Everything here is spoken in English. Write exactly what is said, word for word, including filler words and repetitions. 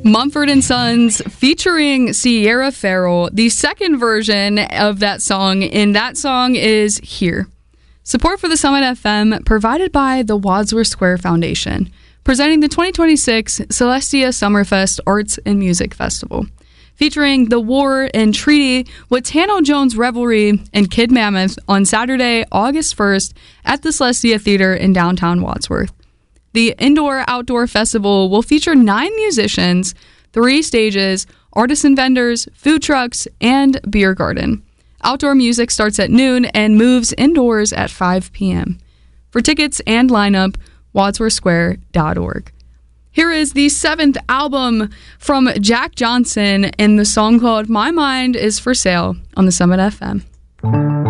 Mumford and Sons featuring Sierra Farrell. The second version of that song, and that song is Here. Support for the Summit F M provided by the Wadsworth Square Foundation, presenting the twenty twenty-six Celestia Summerfest Arts and Music Festival, featuring The War and Treaty with Tano Jones Revelry and Kid Mammoth on Saturday, August first at the Celestia Theater in downtown Wadsworth. The Indoor-Outdoor Festival will feature nine musicians, three stages, artisan vendors, food trucks, and beer garden. Outdoor music starts at noon and moves indoors at five p.m. For tickets and lineup, wadsworth square dot org. Here is the seventh album from Jack Johnson and the song called My Mind is for Sale on the Summit F M.